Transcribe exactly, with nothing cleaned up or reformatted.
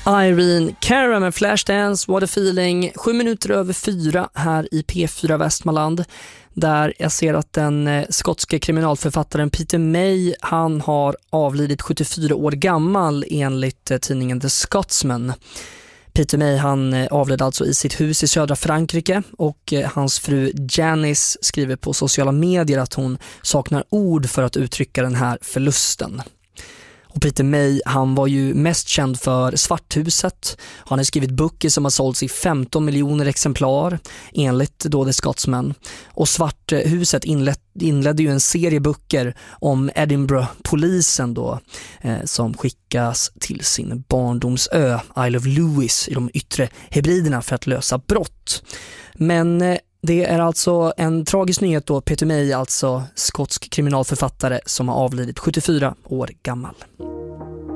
Irene Cara med Flashdance, What a feeling. Sju minuter över fyra här i P fyra Västmanland, där jag ser att den eh, skotske kriminalförfattaren Peter May, han har avlidit sjuttiofyra år gammal enligt eh, tidningen The Scotsman. Peter May, han eh, avled alltså i sitt hus i södra Frankrike, och eh, hans fru Janice skriver på sociala medier att hon saknar ord för att uttrycka den här förlusten. Och Peter May, han var ju mest känd för Svarthuset. Han har skrivit böcker som har sålts i femton miljoner exemplar enligt då The Scotsman. Och Svarthuset inled, inledde ju en serie böcker om Edinburgh-polisen då, eh, som skickas till sin barndomsö Isle of Lewis i de yttre Hebriderna för att lösa brott. Men eh, det är alltså en tragisk nyhet då. Peter May, alltså skotsk kriminalförfattare, som har avlidit sjuttiofyra år gammal.